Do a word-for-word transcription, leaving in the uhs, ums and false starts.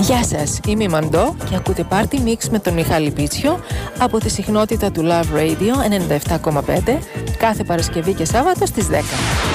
Γεια σας, είμαι η Μαντώ και ακούτε Party Mix με τον Μιχάλη Πίτσιο από τη συχνότητα του Love Radio ενενήντα επτά κόμμα πέντε κάθε Παρασκευή και Σάββατο στις δέκα.